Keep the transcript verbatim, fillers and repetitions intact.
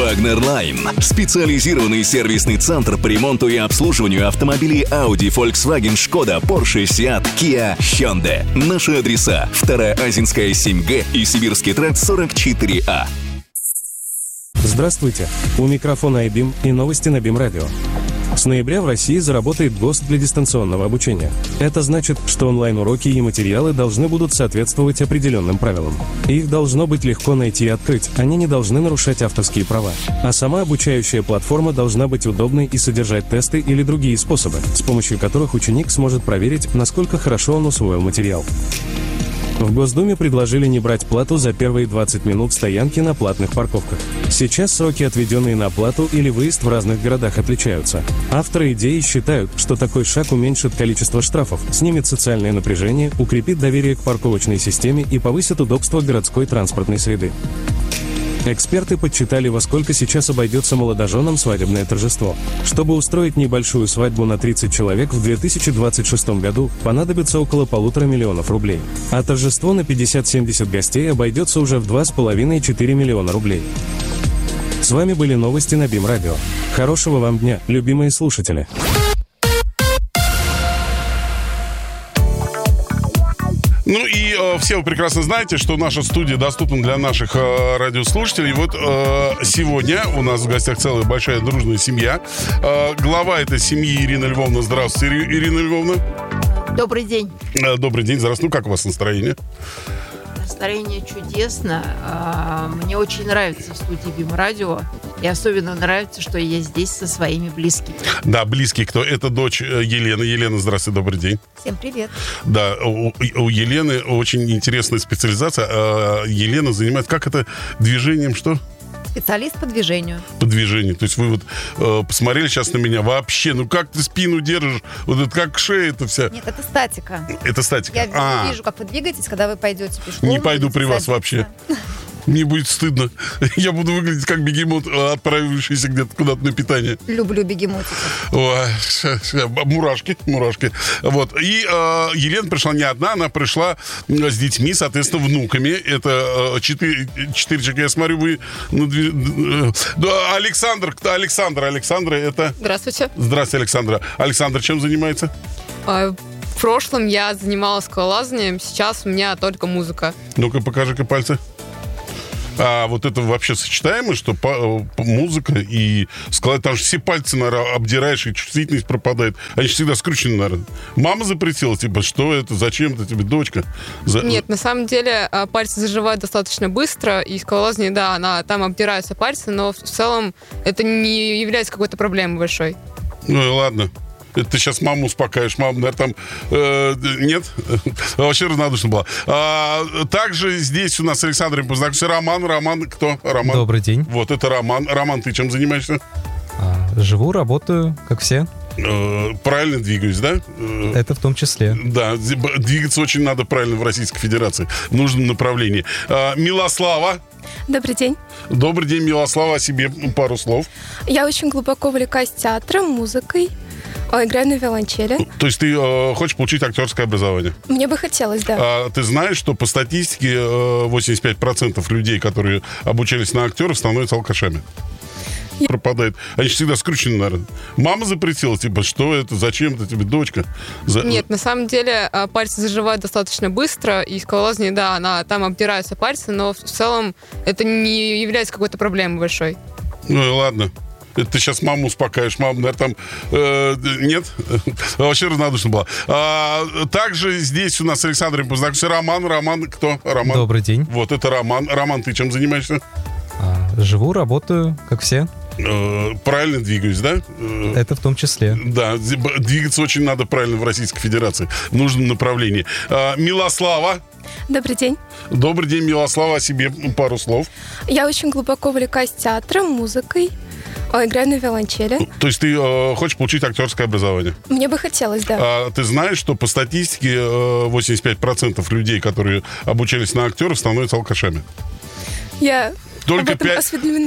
Wagner Line. Специализированный сервисный центр по ремонту и обслуживанию автомобилей Audi, Volkswagen, Skoda, Porsche, Seat, Kia, Hyundai. Наши адреса: Вторая Азинская, семь Г и Сибирский тракт сорок четыре А. Здравствуйте. У микрофона айбим и новости на БИМ-радио. С ноября в России заработает ГОСТ для дистанционного обучения. Это значит, что онлайн-уроки и материалы должны будут соответствовать определенным правилам. Их должно быть легко найти и открыть, они не должны нарушать авторские права. А сама обучающая платформа должна быть удобной и содержать тесты или другие способы, с помощью которых ученик сможет проверить, насколько хорошо он усвоил материал. В Госдуме предложили не брать плату за первые двадцать минут стоянки на платных парковках. Сейчас сроки, отведенные на плату или выезд в разных городах, отличаются. Авторы идеи считают, что такой шаг уменьшит количество штрафов, снимет социальное напряжение, укрепит доверие к парковочной системе и повысит удобство городской транспортной среды. Эксперты подсчитали, во сколько сейчас обойдется молодоженам свадебное торжество. Чтобы устроить небольшую свадьбу на тридцать человек в две тысячи двадцать шестом году, понадобится около полутора миллионов рублей. А торжество на пятьдесят-семьдесят гостей обойдется уже в два с половиной - четыре миллиона рублей. С вами были новости на БИМ-радио. Хорошего вам дня, любимые слушатели. Ну и э, все вы прекрасно знаете, что наша студия доступна для наших э, радиослушателей. Вот э, сегодня у нас в гостях целая большая дружная семья. Э, глава этой семьи Ирина Львовна. Здравствуйте, Ирина Львовна. Добрый день. Э, добрый день. Здравствуйте. Ну, как у вас настроение? Настроение чудесно. Мне очень нравится в студии БИМ-радио. И особенно нравится, что я здесь со своими близкими. Да, близкие кто? Это дочь Елены. Елена, здравствуйте, добрый день. Всем привет. Да, у, у Елены очень интересная специализация. Елена занимается, как это, движением, что? Специалист по движению. По движению. То есть вы вот э, посмотрели сейчас на меня. Вообще, ну как ты спину держишь? Вот это как шея это вся. Нет, это статика. Это статика. Я а. вижу, как вы двигаетесь, когда вы пойдете пешком. Не пойду при вас садиться. вообще. Мне будет стыдно. Я буду выглядеть как бегемот, отправившийся где-то куда-то на питание. Люблю бегемотиков. Ой, мурашки, мурашки. Вот. И э, Елена пришла не одна, она пришла с детьми, соответственно, внуками. Это э, четыре, четыре человека. Я смотрю, вы... Ну, две, э, да, Александр, Александр, Александра, это... Здравствуйте. Здравствуйте, Александра. Александр чем занимается? А, в прошлом я занималась скалолазанием, сейчас у меня только музыка. Ну-ка, покажи-ка пальцы. А вот это вообще сочетаемо, что по, по, музыка и скалолазание, там же все пальцы, наверное, обдираешь, и чувствительность пропадает. Они же всегда скручены, наверное. Мама запретила, типа, что это, зачем это тебе, дочка? За... Нет, на самом деле пальцы заживают достаточно быстро, и скалолазание, да, она, там обдираются пальцы, но в целом это не является какой-то проблемой большой. Ну и ладно. Это ты сейчас маму успокаиваешь. Мама, наверное, там... Э, нет? Вообще равнодушна была. А, также здесь у нас Александр познакомился. Роман. Роман, кто? Роман. Добрый день. Вот, это Роман. Роман, ты чем занимаешься? А, живу, работаю, как все. Э, правильно двигаюсь, да? Э, это в том числе. Да, двигаться очень надо правильно в Российской Федерации. В нужном направлении. А, Милослава. Добрый день. Добрый день, Милослава. О себе пару слов. Я очень глубоко увлекаюсь театром, музыкой. Играю на виолончели. То есть ты э, хочешь получить актерское образование? Мне бы хотелось, да. А, ты знаешь, что по статистике э, восемьдесят пять процентов людей, которые обучались на актеров, становятся алкашами? Я... Пропадает. Они же всегда скручены, наверное. Мама запретила, типа, что это, зачем это тебе, дочка? За... Нет, на самом деле пальцы заживают достаточно быстро, и скалолазание, да, она, там обдираются пальцы, но в целом это не является какой-то проблемой большой. Ну и ладно. Это ты сейчас маму успокаиваешь. Мама, наверное, там... Э, нет? Вообще равнодушна была. А, также здесь у нас Александр познакомился. Роман. Роман, кто? Роман. Добрый день. Вот, это Роман. Роман, ты чем занимаешься? А, живу, работаю, как все. Э, правильно двигаюсь, да? Э, это в том числе. Да, двигаться очень надо правильно в Российской Федерации. В нужном направлении. А, Милослава. Добрый день. Добрый день, Милослава. О себе пару слов. Я очень глубоко увлекаюсь театром, музыкой. Играю на виолончели. То есть ты э, хочешь получить актерское образование? Мне бы хотелось, да. А, ты знаешь, что по статистике э, восемьдесят пять процентов людей, которые обучались на актеров, становятся алкашами? Я Только об этом пять... осведомлена.